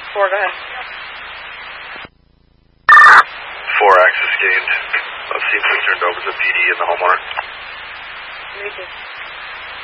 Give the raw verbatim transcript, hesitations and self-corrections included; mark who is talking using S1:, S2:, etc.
S1: Four, go ahead.
S2: Four, access gained. I've seen we turned over to the P D and the homeowner.
S1: Three, two.